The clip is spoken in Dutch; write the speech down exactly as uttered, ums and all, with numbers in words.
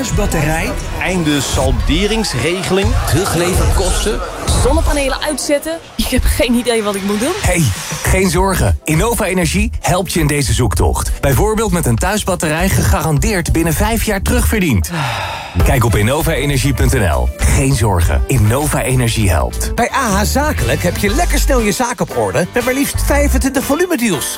thuisbatterij? Einde salderingsregeling. Terugleverkosten. Zonnepanelen uitzetten? Ik heb geen idee wat ik moet doen. Hey, geen zorgen. Innova Energie helpt je in deze zoektocht. Bijvoorbeeld met een thuisbatterij gegarandeerd binnen vijf jaar terugverdiend. Kijk op innova energie punt n l. Geen zorgen. Innova Energie helpt. Bij A H Zakelijk heb je lekker snel je zaak op orde met maar liefst vijfentwintig volumedeals.